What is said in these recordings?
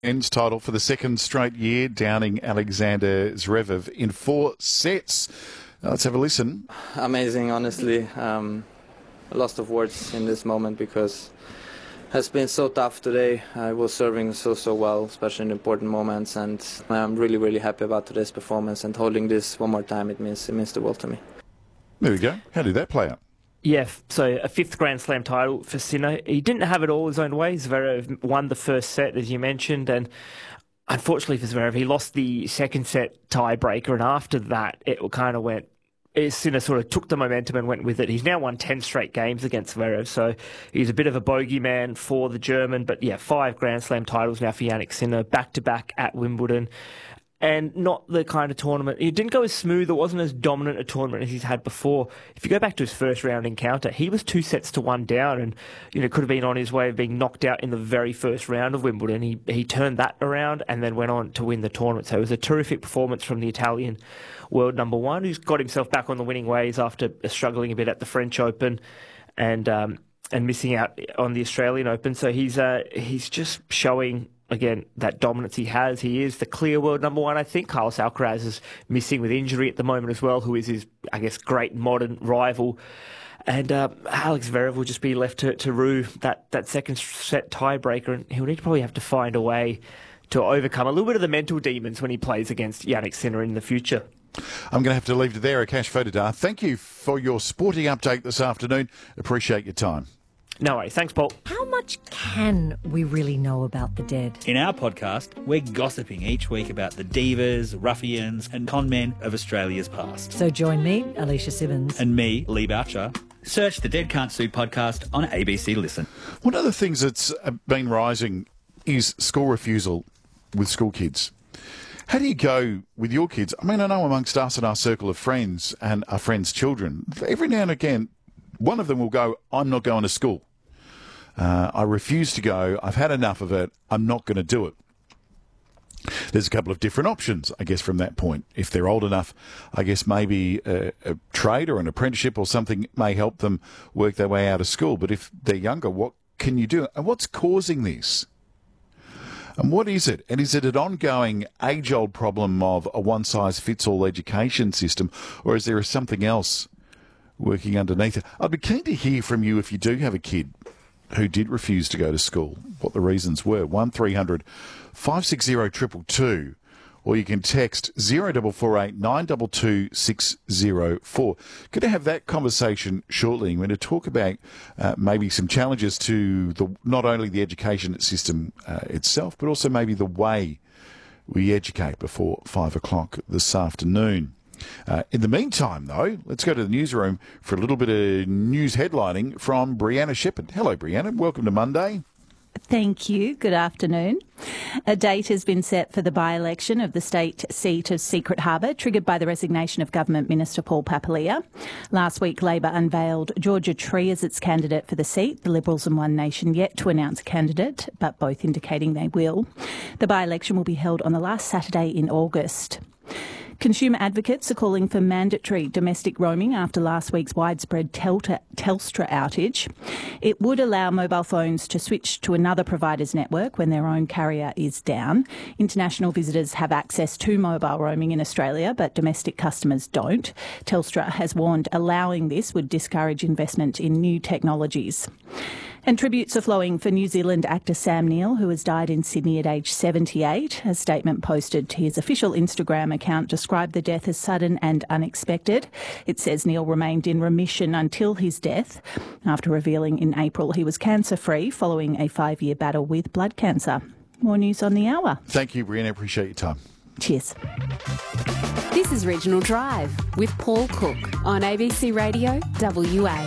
Men's title for the second straight year, downing Alexander Zverev in 4 sets. Let's have a listen. Amazing, honestly. A loss of words in this moment because it has been so tough today. I was serving so well, especially in important moments, and I'm really happy about today's performance, and holding this one more time, it means the world to me. There we go. How did that play out? Yeah, so a 5th Grand Slam title for Sinner. He didn't have it all his own way. Zverev won the first set, as you mentioned, and unfortunately for Zverev, he lost the second set tiebreaker, and after that, it kind of went... Sinner sort of took the momentum and went with it. He's now won 10 straight games against Zverev, so he's a bit of a bogeyman for the German. But yeah, 5 Grand Slam titles now for Jannik Sinner, back-to-back at Wimbledon. And not the kind of tournament... It didn't go as smooth. It wasn't as dominant a tournament as he's had before. If you go back to his first round encounter, he was 2-1 down and could have been on his way of being knocked out in the very first round of Wimbledon. He turned that around and then went on to win the tournament. So it was a terrific performance from the Italian world number one, who's got himself back on the winning ways after struggling a bit at the French Open and missing out on the Australian Open. So he's just showing... Again, that dominance he has. He is the clear world number one. I think Carlos Alcaraz is missing with injury at the moment as well, who is his, I guess, great modern rival. And Alex Zverev will just be left to rue that second set tiebreaker, and he'll need to probably have to find a way to overcome a little bit of the mental demons when he plays against Jannik Sinner in the future. I'm going to have to leave it there. Akash Fotodar, thank you for your sporting update this afternoon. Appreciate your time. No worries. Thanks, Paul. How much can we really know about the dead? In our podcast, we're gossiping each week about the divas, ruffians and con men of Australia's past. So join me, Alicia Simmons. And me, Lee Boucher. Search the Dead Can't Sue podcast on ABC Listen. One of the things that's been rising is school refusal with school kids. How do you go with your kids? I mean, I know amongst us and our circle of friends and our friends' children, every now and again, one of them will go, I'm not going to school. I refuse to go. I've had enough of it. I'm not going to do it. There's a couple of different options, I guess, from that point. If they're old enough, I guess maybe a trade or an apprenticeship or something may help them work their way out of school. But if they're younger, what can you do? And what's causing this? And what is it? And is it an ongoing age-old problem of a one-size-fits-all education system, or is there something else working underneath it? I'd be keen to hear from you if you do have a kid who did refuse to go to school, what the reasons were. 1300 560 222, or you can text 0448 922 604. Going to have that conversation shortly. We're going to talk about maybe some challenges to not only the education system itself, but also maybe the way we educate before 5 o'clock this afternoon. In the meantime, though, let's go to the newsroom for a little bit of news headlining from Brianna Shepherd. Hello, Brianna. Welcome to Monday. Thank you. Good afternoon. A date has been set for the by-election of the state seat of Secret Harbour, triggered by the resignation of Government Minister Paul Papalia. Last week, Labor unveiled Georgia Tree as its candidate for the seat. The Liberals and One Nation yet to announce a candidate, but both indicating they will. The by-election will be held on the last Saturday in August. Consumer advocates are calling for mandatory domestic roaming after last week's widespread Telstra outage. It would allow mobile phones to switch to another provider's network when their own carrier is down. International visitors have access to mobile roaming in Australia, but domestic customers don't. Telstra has warned allowing this would discourage investment in new technologies. And tributes are flowing for New Zealand actor Sam Neill, who has died in Sydney at age 78. A statement posted to his official Instagram account described the death as sudden and unexpected. It says Neill remained in remission until his death, after revealing in April he was cancer-free following a 5-year battle with blood cancer. More news on the hour. Thank you, Brianna. Appreciate your time. Cheers. This is Regional Drive with Paul Cook on ABC Radio WA.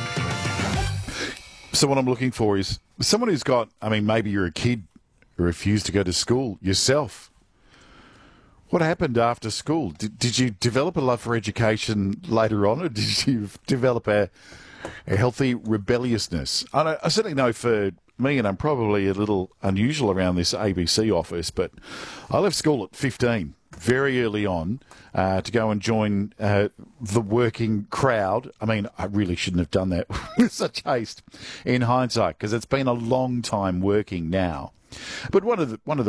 So what I'm looking for is someone who's got, maybe you're a kid who refused to go to school yourself. What happened after school? Did you develop a love for education later on, or did you develop a healthy rebelliousness? I certainly know for me, and I'm probably a little unusual around this ABC office, but I left school at 15. Very early on to go and join the working crowd. I really shouldn't have done that with such haste in hindsight, because it's been a long time working now. But one of the